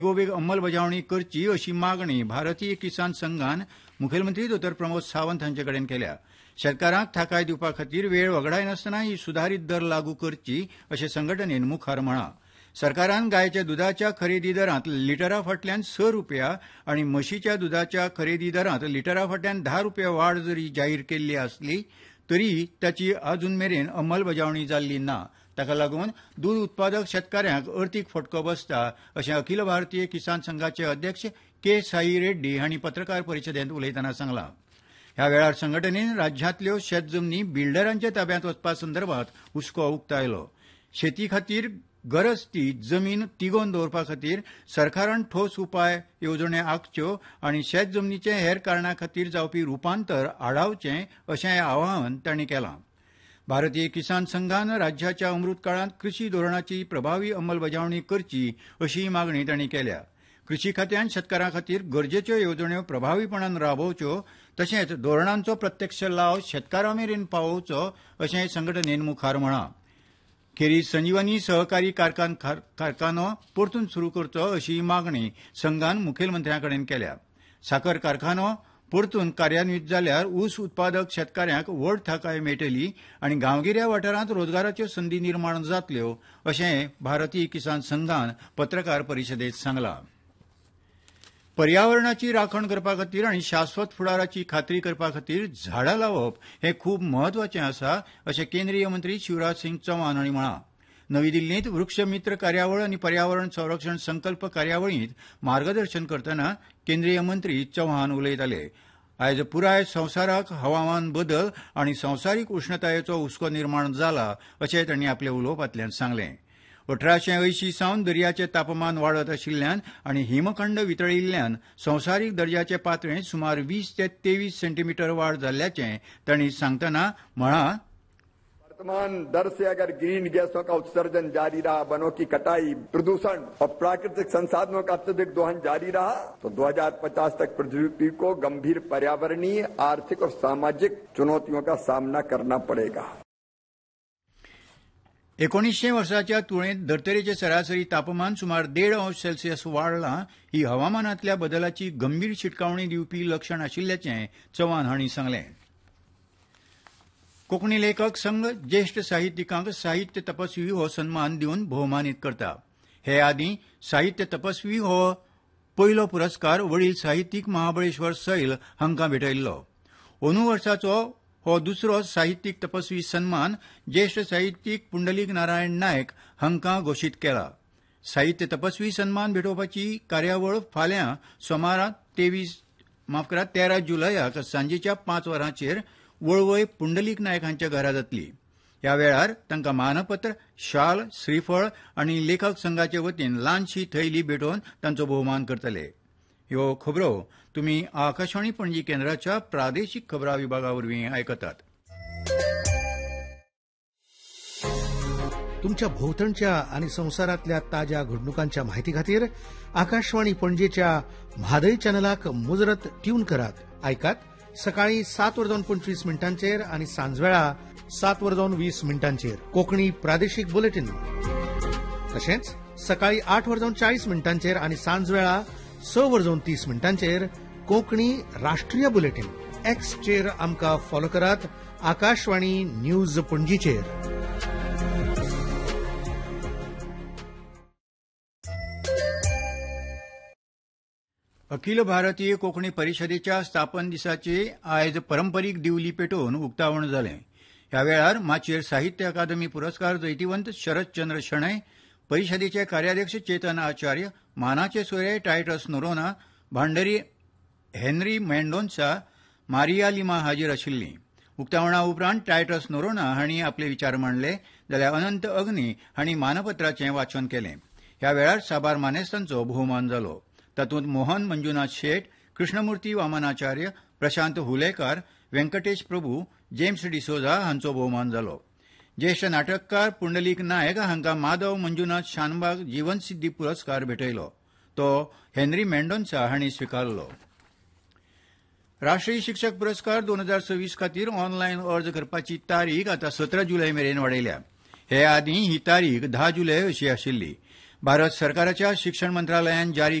बेगोबेग अंमलबजावणी करची अशी मागणी भारतीय किसान संघान मुखेलमंत्री दोतोर प्रमोद सावंत हांचे कडेन केल्या. शेतकारांक थाकाय दिवपा खातीर वेळ वगडाय नासतना ही सुधारीत दर लागू करची अशें संघटनेन मुखार म्हळां. सरकारान गायच्या दुधाच्या खरेदी दरांत लिटरा फाटल्यान ₹6 आनी म्हशीच्या दुधाच्या खरेदी दरांत लिटरा फाटल्यान ₹10 वाड जरी जाहीर केल्ली आसली तरी ताची अजून मेरेन अंमलबजावणी जाल्ली ना. ताका लागून दूद उत्पादक शेतकाऱ्यांक अर्थीक फटको बसता अशें अखिल भारतीय किसान संघाचे अध्यक्ष के साई रेड्डी हांणी पत्रकार परिशदेंत उलयतना सांगलां. ह्या वेळार संघटनेन राज्यांतल्यो शेतजमनी बिल्डरांच्या ताब्यांत वचपा संदर्भात हुस्को उक्तायलो. शेती खातीर गरज ती जमीन तिगोवन दवरपा खातीर सरकारान ठोस उपाय येवजण्यो आंखच्यो आनी शेतजमनीचे हेर कारणां खातीर जावपी रुपांतर आडावचें अशें आवाहन तांणी केलां. भारतीय किसान संघान राज्याच्या अमृत काळांत कृशी धोरणाची प्रभावी अंमलबजावणी करची अशीय मागणी तांणी केल्या. कृशी खात्यान शेतकारां खातीर गरजेच्यो येवजण्यो प्रभावीपणान राबोवच्यो तशेंच धोरणांचो प्रत्यक्ष लाव शेतकारां मेरेन पावोवचो अशेंय संघटनेन मुखार म्हळां. खेरीज संजीवनी सहकारी कारखानो परतून सुरू करचो अशी मागणी संघान मुखेलमंत्र्यां कडेन केल्या. साखर कारखानो परतून कार्यान्वीत जाल्यार ऊस उत्पादक शेतकाऱ्यांक व्हड थाकाय मेळटली आनी गांवगिऱ्या वाठारांत रोजगाराच्यो संदी निर्माण जातल्यो अशें भारतीय किसान संघान पत्रकार परिशदेंत सांगलां. पर्यावरणाची राखण करपा खातीर आनी शाश्वत फुडाराची खात्री करपा खातीर झाडां लावप हें खूब म्हत्वाचें आसा अशें केंद्रीय मंत्री शिवराज सिंग चौहान हांणी म्हळां. नवी दिल्लींत वृक्ष मित्र कार्यावळ आनी पर्यावरण संरक्षण संकल्प कार्यावळींत मार्गदर्शन करतना केंद्रीय मंत्री चौहान उलयताले. आयज पुराय संवसाराक हवामान बदल आनी संवसारीक उश्णतायेचो हुस्को निर्माण जाला अशें तांणी आपल्या उलोवपांतल्यान सांगलें. 1880 सावन दर्याचें तापमान वाडत आशिल्ल्यान आनी हिमखंड वितळिल्ल्यान संवसारीक दर्याचे पातळेंत सुमार 20 ते 23 सेंटीमीटर वाड जाल्ल्याचें तांणी सांगतना म्हळां. वर्तमान दर से अगर ग्रीन गैसों का उत्सर्जन जारी रहा, वनों की कटाई, प्रदूषण और प्राकृतिक संसाधनों का अत्यधिक दोहन जारी रहा तो 2050 तक पृथ्वी को गंभीर पर्यावरणीय, आर्थिक और सामाजिक चुनौतियों का सामना करना पड़ेगा. 1900 वर्साच्या तुळेंत धर्तरेचें सरासरी तापमान सुमार 1.5 अंश सेल्सियस वाडलां. ही हवामानांतल्या बदलाची गंभीर शिटकावणी दिवपी लक्षण आशिल्ल्याचें चव्हाण हांणी सांगलें. कोंकणी लेखक संघ ज्येश्ठ साहित्यिकांक साहित्य तपस्वी हो सन्मान दिवन भोवमानीत करता. हे आदीं साहित्य तपस्वी हो पयलो पुरस्कार वडील साहित्यीक महाबळेश्वर सैल हांकां भेटयल्लो. अंदू वर्साचो हो दुसरो साहित्यीक तपस्वी सन्मान ज्येश्ठ साहित्यीक पुंडलीक नारायण नायक हांकां घोशीत केला. साहित्य तपस्वी सन्मान भेटोवपाची कार्यावळ फाल्यां सोमारा 13 जुलयाक सांजेच्या 5 वरांचेर वळवय पुंडलीक नायक हांच्या घरा जातली. ह्या वेळार तांकां मानपत्र, शाल, श्रीफळ आनी लेखक संघाचे वतीन ल्हानशी थैली भेटोवन तांचो भोवमान करतले. ह्यो खबरो तुमी आकाशवाणी पणजी केंद्राच्या प्रादेशीक खबरां विभागा वरवीं आयकतात. तुमच्या भोवतणच्या आणि संवसारातल्या ताज्या घडणुकांच्या माहिती खातीर आकाशवाणी पणजेच्या म्हादय चॅनलाक मुजरत ट्यून करात. आयकात सकाळी 7:25 आणि सांजवेळा 7:20 कोंकणी प्रादेशीक बुलेटिन. तशेंच सकाळी 8:40 आणि सांजवेळा 6:30 कोंकणी राष्ट्रीय बुलेटिन. एक्सचेर आमकां फॉलो करात. आकाशवाणी न्यूज पणजीचेर. अखिल भारतीय कोंकणी परिशदेच्या स्थापन दिसाचे आयज पारंपरीक दिवली पेटोवन उक्तावण जालें. ह्या वेळार माचयेर साहित्य अकादमी पुरस्कार जैतिवंत शरदचंद्र शणै, परिशदेचे कार्याध्यक्ष चेतन आचार्य, मानाचे सोयरे टायटस नोरोना, भांडारी हेनरी मेंडोन्सा, मारिया लिमा हाजीर आशिल्लीं. उक्तावणा उपरांत टायटस नोरोना हांणी आपले विचार मांडले जाल्यार अनंत अग्नी हांणी मानपत्राचें वाचन केलें. ह्या वेळार साबार मानेस्तांचो भोवमान जालो. तातूंत मोहन मंजुनाथ शेट, कृष्णमुर्ती वामनाचार्य, प्रशांत हुलेकार, व्यंकटेश प्रभू, जेम्स डिसोजा हांचो भोवमान जालो. ज्येश्ठ नाटककार पुंडलीक नायक हांकां माधव मंजुनाथ शानबाग जीवन सिद्धी पुरस्कार भेटयलो. तो हेनरी मेंडोन्सा हांणी स्विकारलो. राष्ट्रीय शिक्षक पुरस्कार 2026 खातीर ऑनलायन अर्ज करपाची तारीख आतां 17 जुलय मेरेन वाडयल्या. हे आदीं ही तारीख 10 जुलय अशी आशिल्ली. भारत सरकाराच्या शिक्षण मंत्रालयान जारी